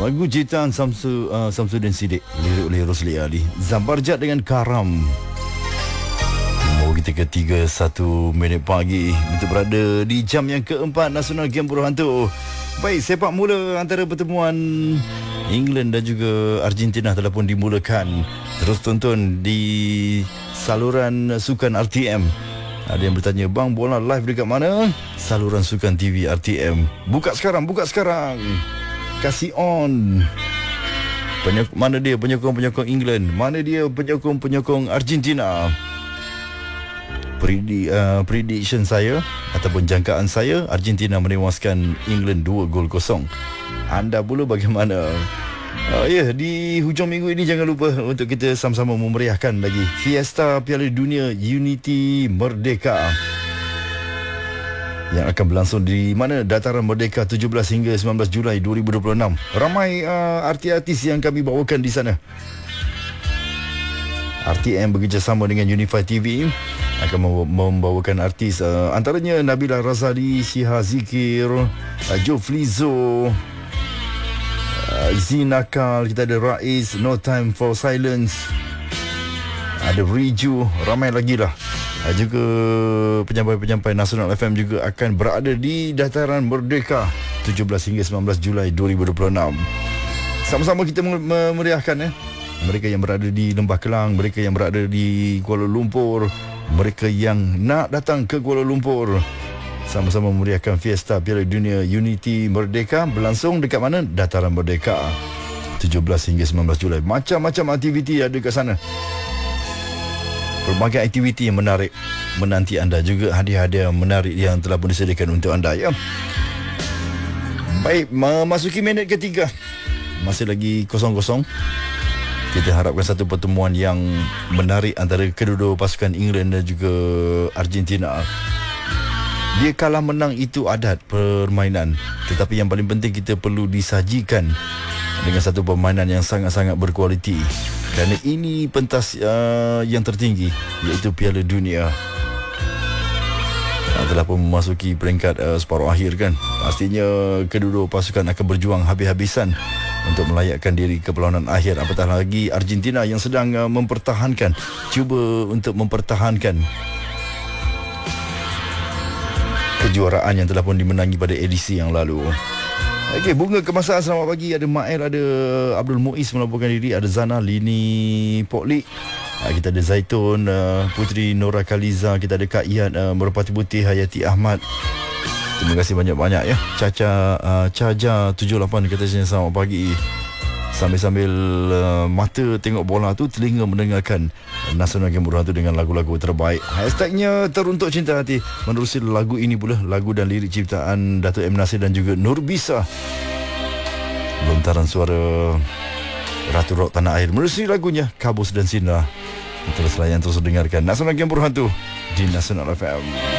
Lagu ciptaan Samsudin Siddiq, lirik oleh Rosli Ali. Zabarjat dengan Karam. Mau kita ke 3:01 pagi untuk berada di jam yang keempat Nasional Game Buruh Hantu. Baik, sepak mula antara pertemuan England dan juga Argentina telah pun dimulakan. Terus tonton di saluran sukan RTM. Ada yang bertanya, bang, bola live dekat mana? Saluran sukan TV RTM. Buka sekarang. Kasih on. Mana dia penyokong-penyokong England? Mana dia penyokong-penyokong Argentina? Prediction saya ataupun jangkaan saya, Argentina menewaskan England 2-0. Anda pula bagaimana? Di hujung minggu ini jangan lupa untuk kita sama-sama memeriahkan lagi Fiesta Piala Dunia Unity Merdeka yang akan berlangsung di mana? Dataran Merdeka 17 hingga 19 Julai 2026. Ramai artis-artis yang kami bawakan di sana. RTM bekerjasama dengan Unify TV akan membawakan artis antaranya Nabila Razali, Syiha Zikir, Joe Flizzo, Zinakal, kita ada Rais, No Time for Silence, ada Riju, ramai lagi lah. Juga penyampai-penyampai Nasional FM juga akan berada di Dataran Merdeka 17 hingga 19 Julai 2026. Sama-sama kita memeriahkan mereka yang berada di Lembah Kelang, mereka yang berada di Kuala Lumpur, mereka yang nak datang ke Kuala Lumpur. Sama-sama memeriahkan Fiesta Piala Dunia Unity Merdeka berlangsung dekat mana? Dataran Merdeka 17 hingga 19 Julai. Macam-macam aktiviti ada kat sana. Pelbagai aktiviti yang menarik menanti anda, juga hadiah-hadiah menarik yang telah pun disediakan untuk anda, ya. Baik, memasuki minit ketiga. Masih lagi 0-0. Kita harapkan satu pertemuan yang menarik antara kedua-dua pasukan England dan juga Argentina. Dia kalah menang itu adat permainan, tetapi yang paling penting kita perlu disajikan dengan satu permainan yang sangat-sangat berkualiti. Kerana ini pentas yang tertinggi, iaitu Piala Dunia. Telah pun memasuki peringkat separuh akhir kan. Pastinya kedua-dua pasukan akan berjuang habis-habisan untuk melayakkan diri ke perlawanan akhir. Apatah lagi Argentina yang sedang cuba untuk mempertahankan kejuaraan yang telah pun dimenangi pada edisi yang lalu. Okey, bunga kemasan, selamat pagi. Ada Mael, ada Abdul Muiz melaporkan diri, ada Zana, Lini Poklik, kita ada Zaitun, Putri Nora Khaliza, kita ada Kak Iyad, Merpati Putih, Hayati Ahmad. Terima kasih banyak-banyak ya. Caja 78 kata selamat pagi. Sambil-sambil mata tengok bola tu, telinga mendengarkan Nasional Game Buruh Hantu dengan lagu-lagu terbaik. Hashtagnya Teruntuk Cinta Hati. Menerusi lagu ini pula, lagu dan lirik ciptaan Dato' M. Nasir dan juga Nur Bisa. Lontaran suara Ratu Rock Tanah Air. Menerusi lagunya Kabus dan Sindra. Terus layan, terus dengarkan Nasional Game Buruh Hantu di Nasional FM.